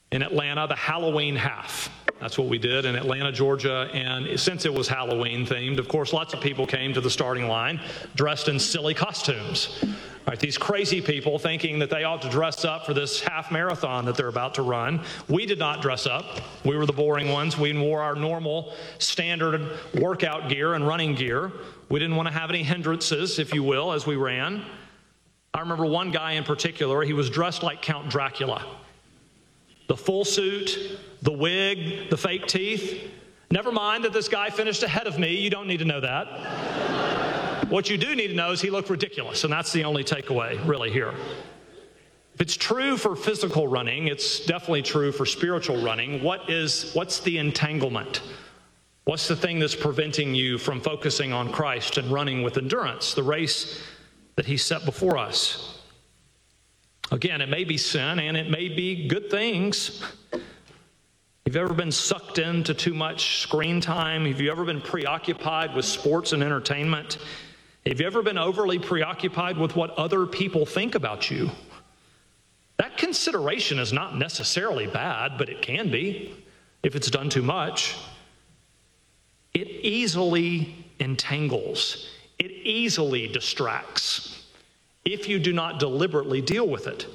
in Atlanta, the Halloween half. That's what we did in Atlanta, Georgia, and since it was Halloween themed, of course, lots of people came to the starting line dressed in silly costumes. Right, these crazy people thinking that they ought to dress up for this half marathon that they're about to run. We did not dress up. We were the boring ones. We wore our normal standard workout gear and running gear. We didn't want to have any hindrances, if you will, as we ran. I remember one guy in particular, he was dressed like Count Dracula. The full suit, the wig, the fake teeth. Never mind that this guy finished ahead of me. You don't need to know that. What you do need to know is he looked ridiculous, and that's the only takeaway really here. If it's true for physical running, it's definitely true for spiritual running. What's the entanglement? What's the thing that's preventing you from focusing on Christ and running with endurance, the race that he set before us? Again, it may be sin and it may be good things. Have you ever been sucked into too much screen time? Have you ever been preoccupied with sports and entertainment? Have you ever been overly preoccupied with what other people think about you? That consideration is not necessarily bad, but it can be if it's done too much. It easily entangles. It easily distracts if you do not deliberately deal with it.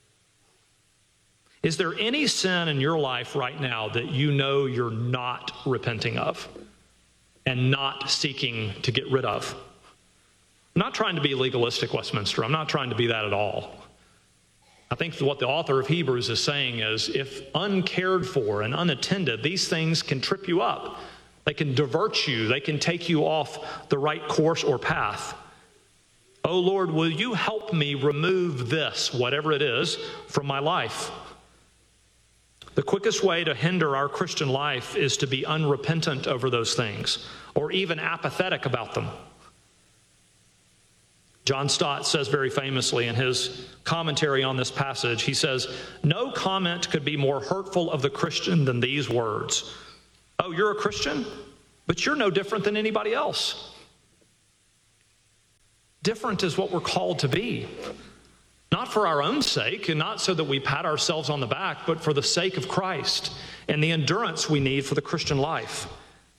Is there any sin in your life right now that you know you're not repenting of and not seeking to get rid of? I'm not trying to be legalistic, Westminster. I'm not trying to be that at all. I think what the author of Hebrews is saying is if uncared for and unattended, these things can trip you up. They can divert you. They can take you off the right course or path. Oh Lord, will you help me remove this, whatever it is, from my life? The quickest way to hinder our Christian life is to be unrepentant over those things or even apathetic about them. John Stott says very famously in his commentary on this passage, he says, no comment could be more hurtful of the Christian than these words. Oh, you're a Christian, but you're no different than anybody else. Different is what we're called to be. Not for our own sake and not so that we pat ourselves on the back, but for the sake of Christ and the endurance we need for the Christian life.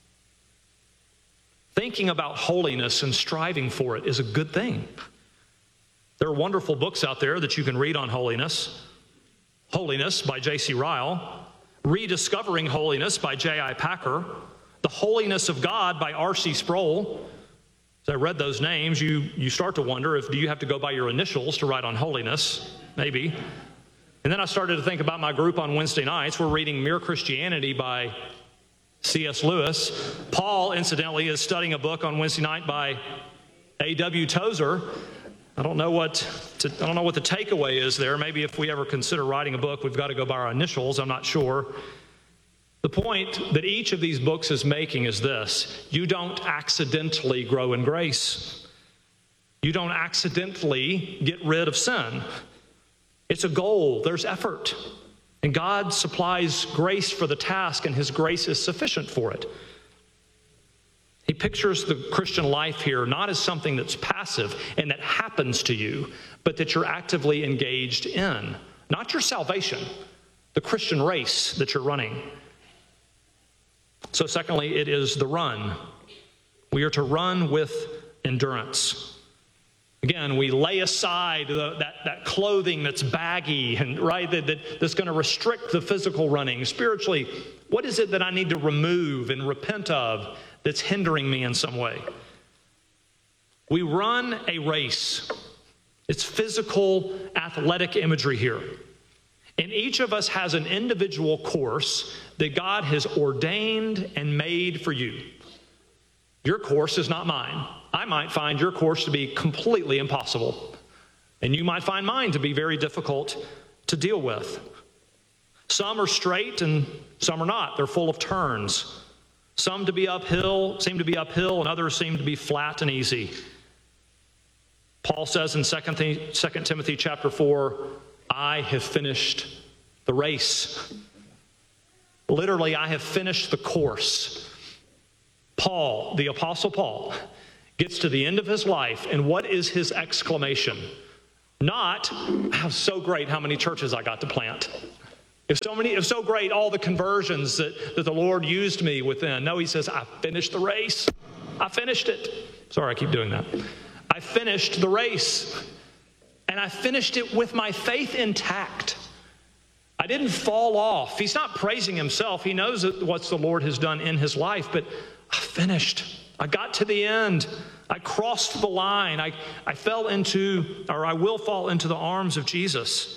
Thinking about holiness and striving for it is a good thing. There are wonderful books out there that you can read on holiness. Holiness by J.C. Ryle, Rediscovering Holiness by J.I. Packer, The Holiness of God by R.C. Sproul. As I read those names, you start to wonder do you have to go by your initials to write on holiness? Maybe. And then I started to think about my group on Wednesday nights. We're reading Mere Christianity by C.S. Lewis. Paul, incidentally, is studying a book on Wednesday night by A.W. Tozer. I don't know what the takeaway is there. Maybe if we ever consider writing a book, we've got to go by our initials. I'm not sure. The point that each of these books is making is this: you don't accidentally grow in grace. You don't accidentally get rid of sin. It's a goal. There's effort. And God supplies grace for the task, and His grace is sufficient for it. He pictures the Christian life here not as something that's passive and that happens to you, but that you're actively engaged in. Not your salvation, the Christian race that you're running. So secondly, it is the run. We are to run with endurance. Again, we lay aside that clothing that's baggy and that's going to restrict the physical running. Spiritually, what is it that I need to remove and repent of that's hindering me in some way? We run a race. It's physical, athletic imagery here. And each of us has an individual course that God has ordained and made for you. Your course is not mine. I might find your course to be completely impossible, and you might find mine to be very difficult to deal with. Some are straight and some are not. They're full of turns. Some seem to be uphill, and others seem to be flat and easy. Paul says in 2 Timothy chapter 4, I have finished the race. Literally, I have finished the course. Paul, the Apostle Paul, gets to the end of his life, and what is his exclamation? Not, so great how many churches I got to plant. It's so great, all the conversions that the Lord used me within. No, he says, I finished the race. I finished it. Sorry, I keep doing that. I finished the race. And I finished it with my faith intact. I didn't fall off. He's not praising himself. He knows what the Lord has done in his life, but I finished. I got to the end. I crossed the line. I will fall into the arms of Jesus.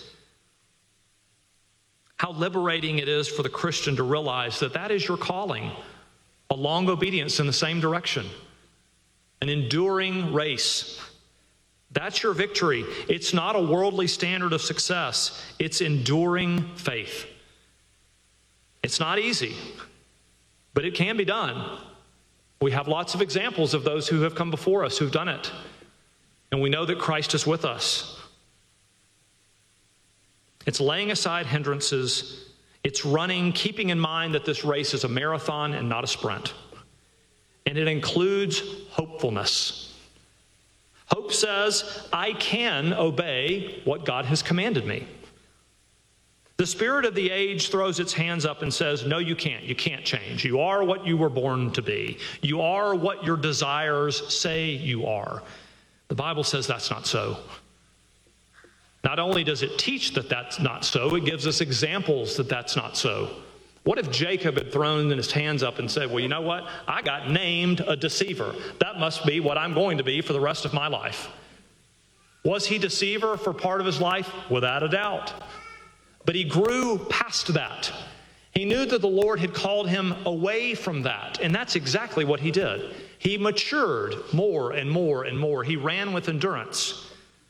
How liberating it is for the Christian to realize that that is your calling, a long obedience in the same direction, an enduring race. That's your victory. It's not a worldly standard of success. It's enduring faith. It's not easy, but it can be done. We have lots of examples of those who have come before us who've done it. And we know that Christ is with us. It's laying aside hindrances. It's running, keeping in mind that this race is a marathon and not a sprint. And it includes hopefulness. Hope says, I can obey what God has commanded me. The spirit of the age throws its hands up and says, no, you can't. You can't change. You are what you were born to be. You are what your desires say you are. The Bible says that's not so. Not only does it teach that that's not so, it gives us examples that that's not so. What if Jacob had thrown his hands up and said, well, you know what? I got named a deceiver. That must be what I'm going to be for the rest of my life. Was he deceiver for part of his life? Without a doubt. But he grew past that. He knew that the Lord had called him away from that. And that's exactly what he did. He matured more and more and more. He ran with endurance.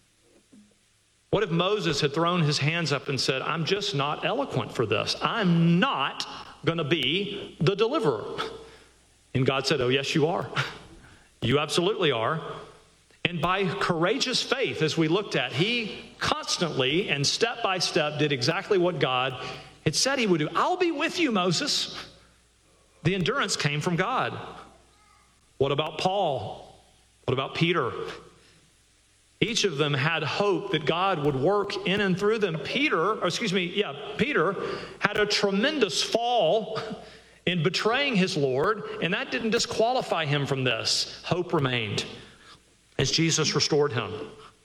What if Moses had thrown his hands up and said, I'm just not eloquent for this. I'm not going to be the deliverer. And God said, oh, yes, you are. You absolutely are. And by courageous faith, as we looked at, he constantly and step by step did exactly what God had said he would do. I'll be with you, Moses. The endurance came from God. What about Paul? What about Peter? Each of them had hope that God would work in and through them. Peter had a tremendous fall in betraying his Lord, and that didn't disqualify him from this. Hope remained as Jesus restored him.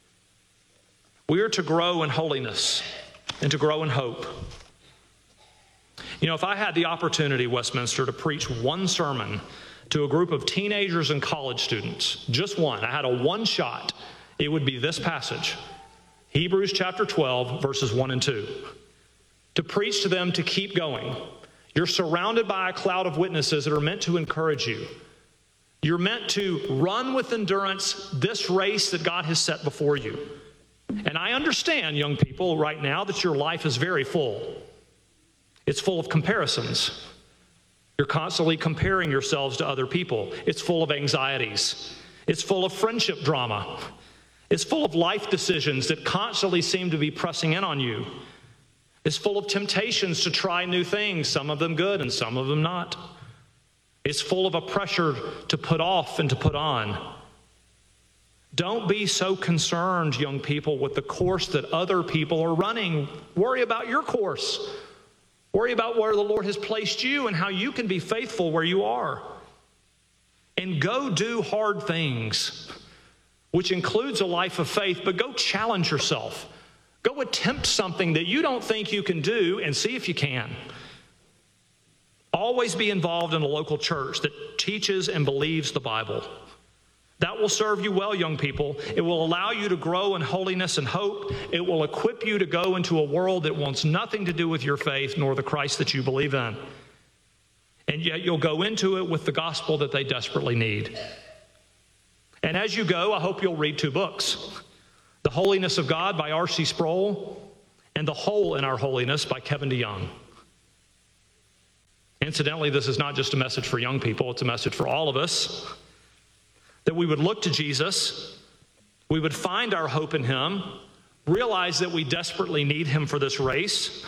We are to grow in holiness and to grow in hope. You know, if I had the opportunity, Westminster, to preach one sermon to a group of teenagers and college students, just one, I had a one shot, it would be this passage, Hebrews chapter 12, verses 1 and 2. To preach to them to keep going. You're surrounded by a cloud of witnesses that are meant to encourage you. You're meant to run with endurance this race that God has set before you. And I understand, young people, right now that your life is very full. It's full of comparisons. You're constantly comparing yourselves to other people. It's full of anxieties. It's full of friendship drama. It's full of life decisions that constantly seem to be pressing in on you. It's full of temptations to try new things, some of them good and some of them not. It's full of a pressure to put off and to put on. Don't be so concerned, young people, with the course that other people are running. Worry about your course. Worry about where the Lord has placed you and how you can be faithful where you are. And go do hard things, which includes a life of faith, but go challenge yourself. Go attempt something that you don't think you can do and see if you can. Always be involved in a local church that teaches and believes the Bible. That will serve you well, young people. It will allow you to grow in holiness and hope. It will equip you to go into a world that wants nothing to do with your faith nor the Christ that you believe in. And yet you'll go into it with the gospel that they desperately need. And as you go, I hope you'll read 2 books. The Holiness of God by R.C. Sproul and The Hole in Our Holiness by Kevin DeYoung. Incidentally, this is not just a message for young people, it's a message for all of us. That we would look to Jesus, we would find our hope in him, realize that we desperately need him for this race.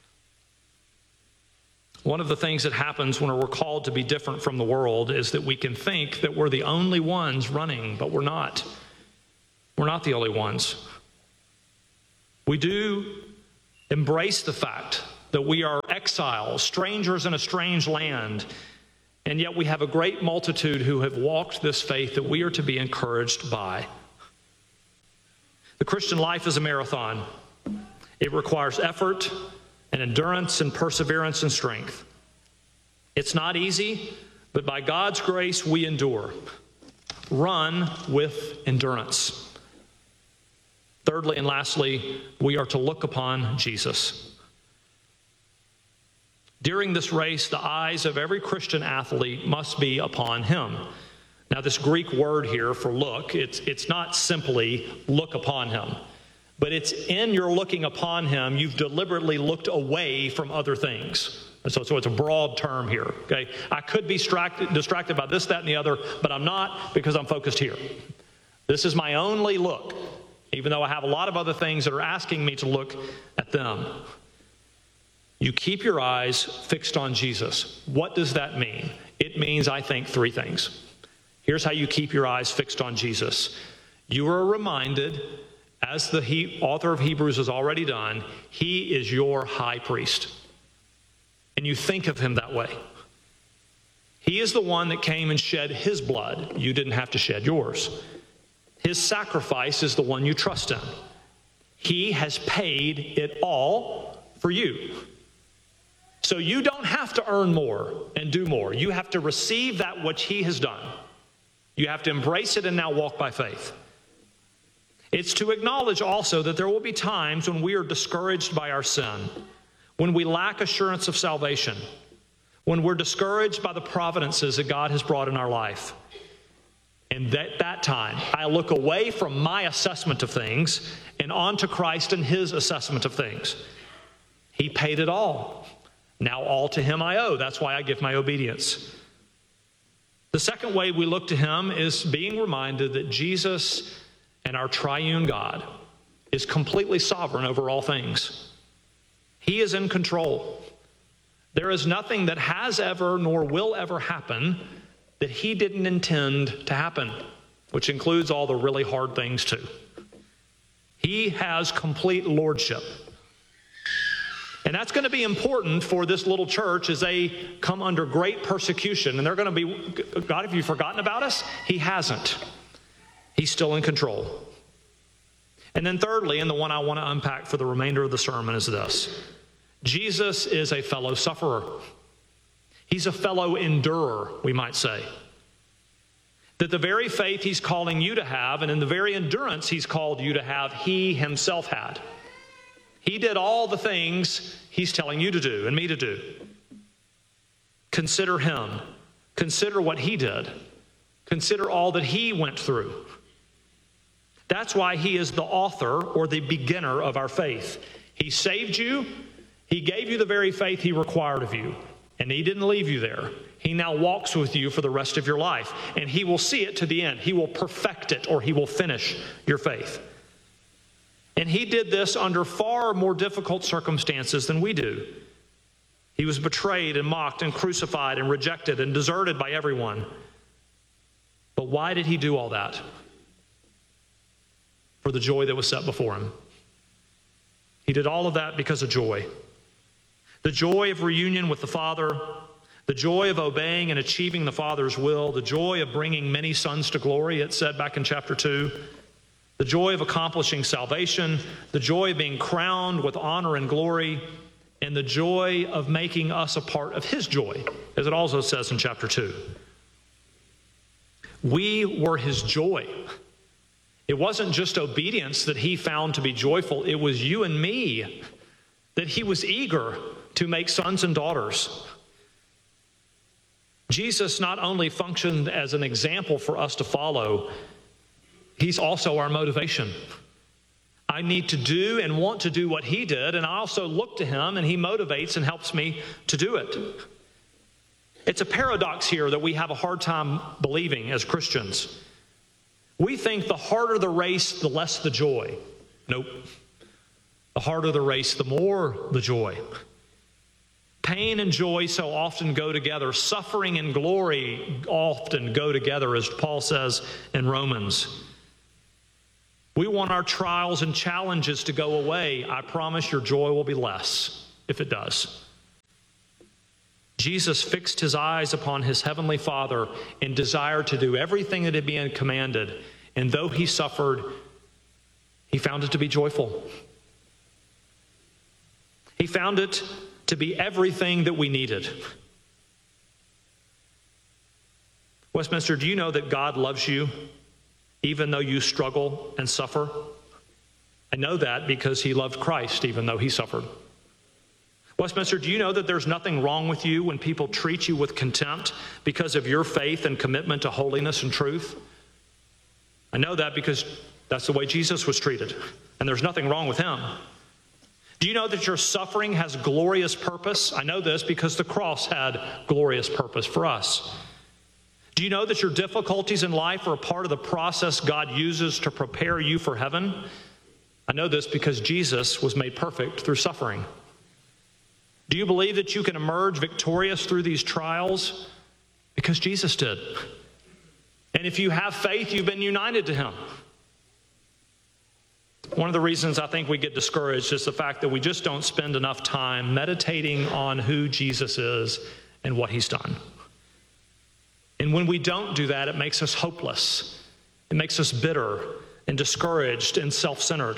One of the things that happens when we're called to be different from the world is that we can think that we're the only ones running, but we're not. We're not the only ones. We do embrace the fact that we are exiles, strangers in a strange land, and yet we have a great multitude who have walked this faith that we are to be encouraged by. The Christian life is a marathon. It requires effort and endurance and perseverance and strength. It's not easy, but by God's grace we endure. Run with endurance. Thirdly and lastly, we are to look upon Jesus. During this race, the eyes of every Christian athlete must be upon him. Now, this Greek word here for look, it's not simply look upon him, but it's in your looking upon him, you've deliberately looked away from other things. So it's a broad term here, okay? I could be distracted by this, that, and the other, but I'm not, because I'm focused here. This is my only look, even though I have a lot of other things that are asking me to look at them. You keep your eyes fixed on Jesus. What does that mean? It means, I think, three things. Here's how you keep your eyes fixed on Jesus. You are reminded, as the author of Hebrews has already done, he is your high priest. And you think of him that way. He is the one that came and shed his blood. You didn't have to shed yours. His sacrifice is the one you trust in. He has paid it all for you. So you don't have to earn more and do more. You have to receive that which he has done. You have to embrace it and now walk by faith. It's to acknowledge also that there will be times when we are discouraged by our sin, when we lack assurance of salvation, when we're discouraged by the providences that God has brought in our life. And at that time, I look away from my assessment of things and on to Christ and his assessment of things. He paid it all. Now all to him I owe. That's why I give my obedience. The second way we look to him is being reminded that Jesus and our triune God is completely sovereign over all things. He is in control. There is nothing that has ever nor will ever happen that he didn't intend to happen, which includes all the really hard things too. He has complete lordship. And that's going to be important for this little church as they come under great persecution. And they're going to be, God, have you forgotten about us? He hasn't. He's still in control. And then thirdly, and the one I want to unpack for the remainder of the sermon is this. Jesus is a fellow sufferer. He's a fellow endurer, we might say. That the very faith he's calling you to have, and in the very endurance he's called you to have, he himself had. He did all the things he's telling you to do and me to do. Consider him. Consider what he did. Consider all that he went through. That's why he is the author or the beginner of our faith. He saved you. He gave you the very faith he required of you. And he didn't leave you there. He now walks with you for the rest of your life. And he will see it to the end. He will perfect it, or he will finish your faith. And he did this under far more difficult circumstances than we do. He was betrayed and mocked and crucified and rejected and deserted by everyone. But why did he do all that? For the joy that was set before him. He did all of that because of joy. The joy of reunion with the Father, the joy of obeying and achieving the Father's will, the joy of bringing many sons to glory, it said back in chapter 2. The joy of accomplishing salvation, the joy of being crowned with honor and glory, and the joy of making us a part of his joy, as it also says in chapter 2. We were his joy. It wasn't just obedience that he found to be joyful. It was you and me that he was eager to make sons and daughters. Jesus not only functioned as an example for us to follow, he's also our motivation. I need to do and want to do what he did, and I also look to him, and he motivates and helps me to do it. It's a paradox here that we have a hard time believing as Christians. We think the harder the race, the less the joy. Nope. The harder the race, the more the joy. Pain and joy so often go together. Suffering and glory often go together, as Paul says in Romans. We want our trials and challenges to go away. I promise your joy will be less. if it does. Jesus fixed his eyes upon his heavenly Father and desired to do everything that had been commanded. And though he suffered, he found it to be joyful. He found it to be everything that we needed. Westminster, do you know that God loves you even though you struggle and suffer? I know that because he loved Christ even though he suffered. Westminster, do you know that there's nothing wrong with you when people treat you with contempt because of your faith and commitment to holiness and truth? I know that because that's the way Jesus was treated, and there's nothing wrong with him. Do you know that your suffering has glorious purpose? I know this because the cross had glorious purpose for us. Do you know that your difficulties in life are a part of the process God uses to prepare you for heaven? I know this because Jesus was made perfect through suffering. Do you believe that you can emerge victorious through these trials? Because Jesus did. And if you have faith, you've been united to him. One of the reasons I think we get discouraged is the fact that we just don't spend enough time meditating on who Jesus is and what he's done. And when we don't do that, it makes us hopeless. It makes us bitter and discouraged and self-centered.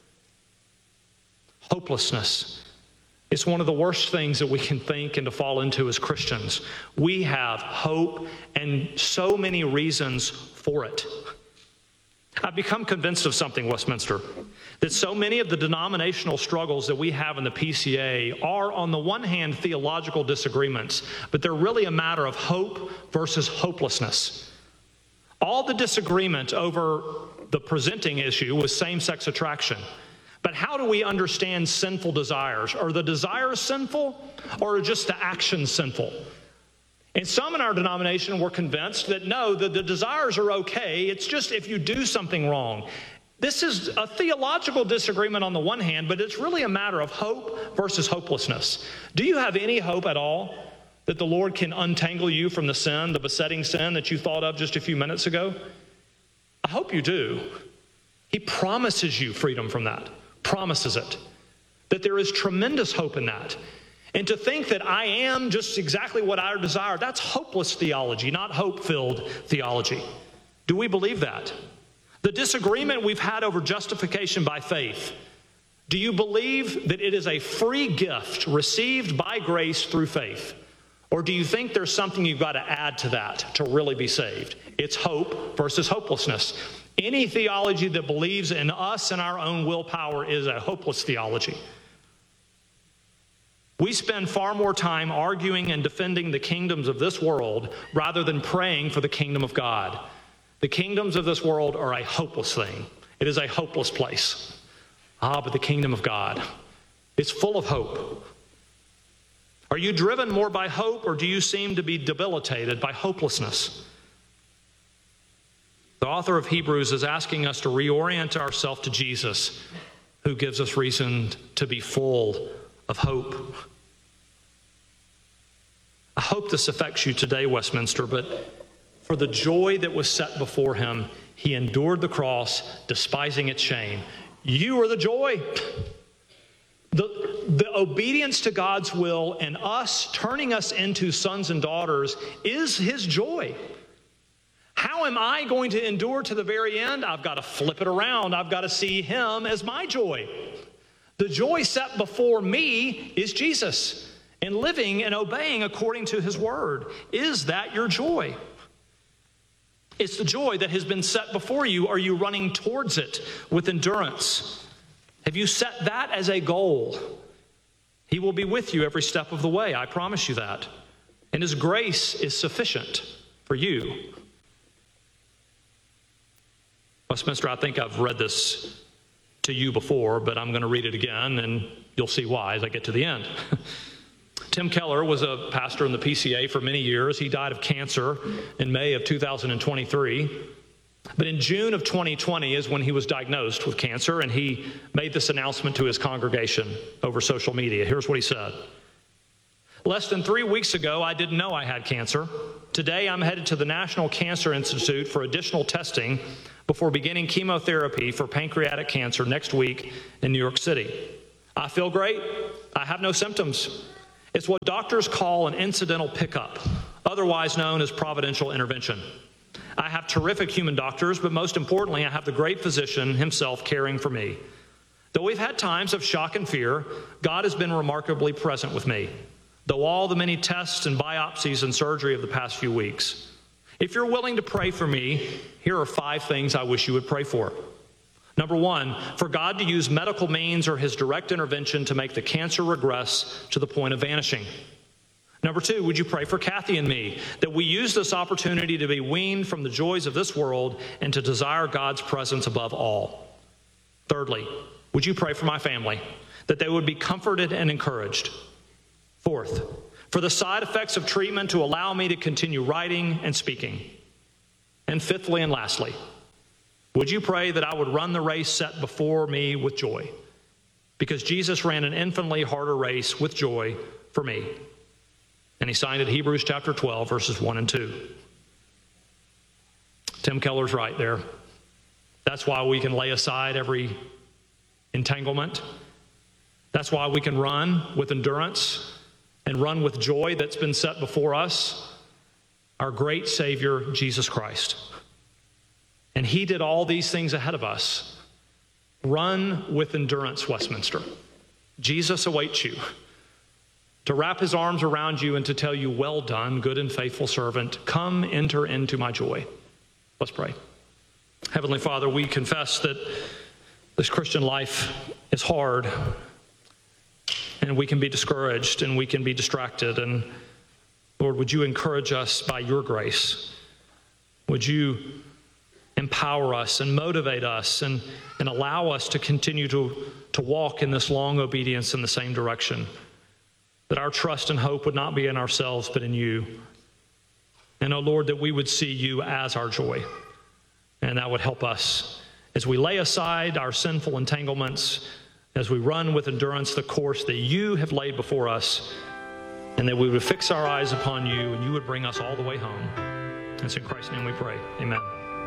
Hopelessness. It's one of the worst things that we can think and to fall into as Christians. We have hope and so many reasons for it. I've become convinced of something, Westminster, that so many of the denominational struggles that we have in the PCA are, on the one hand, theological disagreements, but they're really a matter of hope versus hopelessness. All the disagreement over the presenting issue was same-sex attraction. But how do we understand sinful desires? Are the desires sinful, or are just the actions sinful? And some in our denomination were convinced that no, the desires are okay. It's just if you do something wrong. This is a theological disagreement on the one hand, but it's really a matter of hope versus hopelessness. Do you have any hope at all that the Lord can untangle you from the sin, the besetting sin that you thought of just a few minutes ago? I hope you do. He promises you freedom from that. Promises it. That there is tremendous hope in that. And to think that I am just exactly what I desire, that's hopeless theology, not hope-filled theology. Do we believe that? The disagreement we've had over justification by faith, do you believe that it is a free gift received by grace through faith? Or do you think there's something you've got to add to that to really be saved? It's hope versus hopelessness. Any theology that believes in us and our own willpower is a hopeless theology. We spend far more time arguing and defending the kingdoms of this world rather than praying for the kingdom of God. The kingdoms of this world are a hopeless thing. It is a hopeless place. But the kingdom of God, it's full of hope. Are you driven more by hope, or do you seem to be debilitated by hopelessness? The author of Hebrews is asking us to reorient ourselves to Jesus, who gives us reason to be full of hope. I hope this affects you today, Westminster, but for the joy that was set before him, he endured the cross, despising its shame. You are the joy. The obedience to God's will and us turning us into sons and daughters is his joy. How am I going to endure to the very end? I've got to flip it around. I've got to see him as my joy. The joy set before me is Jesus, and living and obeying according to his word. Is that your joy? It's the joy that has been set before you. Are you running towards it with endurance? Have you set that as a goal? He will be with you every step of the way. I promise you that. And his grace is sufficient for you. Westminster, I think I've read this to you before, but I'm going to read it again, and you'll see why as I get to the end. Tim Keller was a pastor in the PCA for many years. He died of cancer in May of 2023. But in June of 2020 is when he was diagnosed with cancer, and he made this announcement to his congregation over social media. Here's what he said. Less than 3 weeks ago, I didn't know I had cancer. Today, I'm headed to the National Cancer Institute for additional testing before beginning chemotherapy for pancreatic cancer next week in New York City. I feel great. I have no symptoms. It's what doctors call an incidental pickup, otherwise known as providential intervention. I have terrific human doctors, but most importantly, I have the great physician himself caring for me. Though we've had times of shock and fear, God has been remarkably present with me, though all the many tests and biopsies and surgery of the past few weeks. If you're willing to pray for me, here are 5 things I wish you would pray for. Number 1, for God to use medical means or his direct intervention to make the cancer regress to the point of vanishing. Number 2, would you pray for Kathy and me, that we use this opportunity to be weaned from the joys of this world and to desire God's presence above all. Thirdly, would you pray for my family, that they would be comforted and encouraged. Fourth, for the side effects of treatment to allow me to continue writing and speaking. And fifthly and lastly, would you pray that I would run the race set before me with joy? Because Jesus ran an infinitely harder race with joy for me. And he signed it Hebrews chapter 12, verses 1 and 2. Tim Keller's right there. That's why we can lay aside every entanglement. That's why we can run with endurance and run with joy that's been set before us, our great Savior, Jesus Christ. And he did all these things ahead of us. Run with endurance, Westminster. Jesus awaits you to wrap his arms around you and to tell you, well done, good and faithful servant. Come, enter into my joy. Let's pray. Heavenly Father, we confess that this Christian life is hard, and we can be discouraged, and we can be distracted. And Lord, would you encourage us by your grace? Would you empower us and motivate us and allow us to continue to walk in this long obedience in the same direction, that our trust and hope would not be in ourselves but in you. And, oh Lord, that we would see you as our joy, and that would help us as we lay aside our sinful entanglements, as we run with endurance the course that you have laid before us, and that we would fix our eyes upon you and you would bring us all the way home. It's in Christ's name we pray. Amen.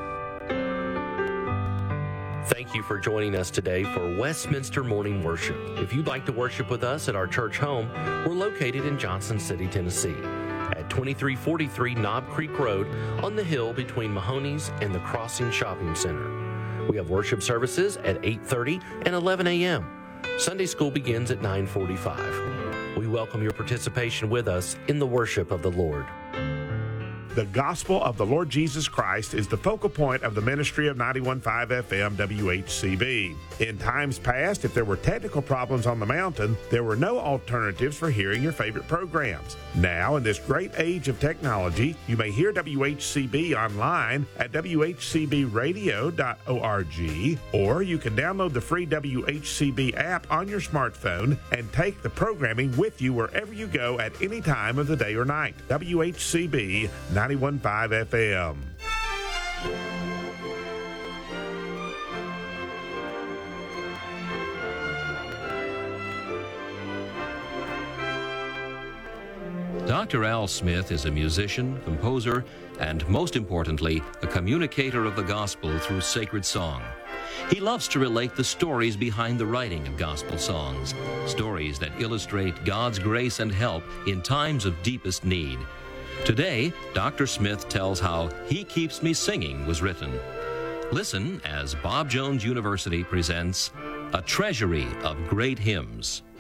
Thank you for joining us today for Westminster Morning Worship. If you'd like to worship with us at our church home, we're located in Johnson City, Tennessee, at 2343 Knob Creek Road on the hill between Mahoney's and the Crossing Shopping Center. We have worship services at 8:30 and 11 a.m. Sunday school begins at 9:45. We welcome your participation with us in the worship of the Lord. The gospel of the Lord Jesus Christ is the focal point of the ministry of 91.5 FM WHCB. In times past, if there were technical problems on the mountain, there were no alternatives for hearing your favorite programs. Now, in this great age of technology, you may hear WHCB online at whcbradio.org, or you can download the free WHCB app on your smartphone and take the programming with you wherever you go at any time of the day or night. WHCB 91.5 FM. Dr. Al Smith is a musician, composer, and most importantly, a communicator of the gospel through sacred song. He loves to relate the stories behind the writing of gospel songs, stories that illustrate God's grace and help in times of deepest need. Today, Dr. Smith tells how He Keeps Me Singing was written. Listen as Bob Jones University presents A Treasury of Great Hymns.